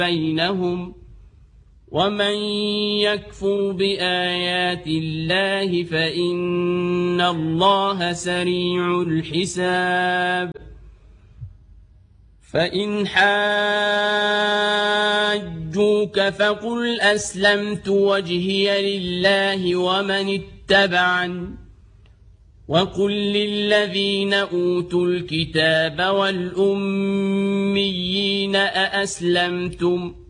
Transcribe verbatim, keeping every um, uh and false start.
بينهم ومن يكفر بآيات الله فإن الله سريع الحساب فإن حاجوك فقل أسلمت وجهي لله ومن اتبعني وقل للذين أوتوا الكتاب والأميين أأسلمتم